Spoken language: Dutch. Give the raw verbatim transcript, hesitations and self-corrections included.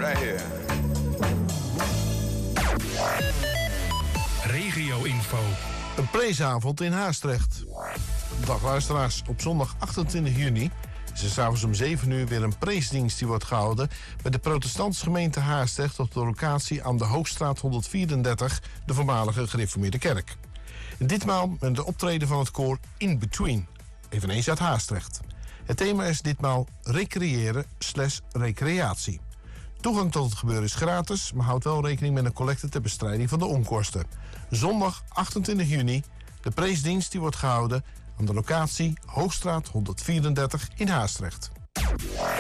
Right here. Regio-info. Een preesavond in Haastrecht. Dag luisteraars, op zondag achtentwintig juni is er s'avonds om zeven uur weer een preesdienst die wordt gehouden bij de protestantse gemeente Haastrecht op de locatie aan de Hoogstraat honderdvierendertig, de voormalige gereformeerde kerk. En ditmaal met de optreden van het koor In Between, eveneens uit Haastrecht. Het thema is ditmaal recreëren slash recreatie. Toegang tot het gebeuren is gratis, maar houd wel rekening met een collecte ter bestrijding van de onkosten. Zondag achtentwintig juni, de preesdienst die wordt gehouden aan de locatie Hoogstraat honderdvierendertig in Haastrecht.